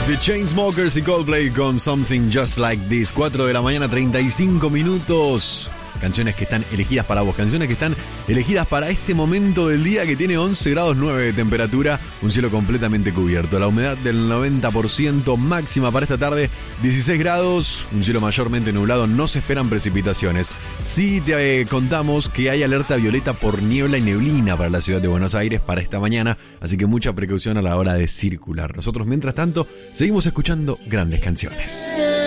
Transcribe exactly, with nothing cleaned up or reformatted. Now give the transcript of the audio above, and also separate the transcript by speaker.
Speaker 1: The Chainsmokers y Coldplay con Something Just Like This. cuatro de la mañana, treinta y cinco minutos. Canciones que están elegidas para vos, canciones que están elegidas para este momento del día que tiene once grados nueve de temperatura, un cielo completamente cubierto, la humedad del noventa por ciento, máxima para esta tarde dieciséis grados, un cielo mayormente nublado, no se esperan precipitaciones. Sí te eh, contamos que hay alerta violeta por niebla y neblina para la ciudad de Buenos Aires para esta mañana, así que mucha precaución a la hora de circular. Nosotros, mientras tanto, seguimos escuchando grandes canciones.